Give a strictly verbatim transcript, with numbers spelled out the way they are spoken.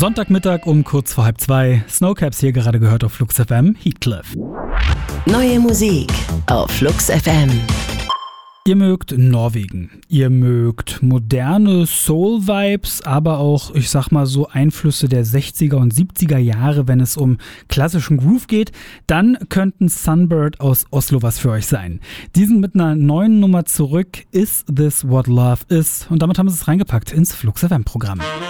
Sonntagmittag um kurz vor halb zwei. Snowcaps hier gerade gehört auf Flux F M, Heathcliff. Neue Musik auf Flux F M. Ihr mögt Norwegen, ihr mögt moderne Soul-Vibes, aber auch, ich sag mal so, Einflüsse der sechziger und siebziger Jahre, wenn es um klassischen Groove geht, dann könnten Sunbird aus Oslo was für euch sein. Die sind mit einer neuen Nummer zurück, Is This What Love Is? Und damit haben sie es reingepackt ins Flux F M-Programm.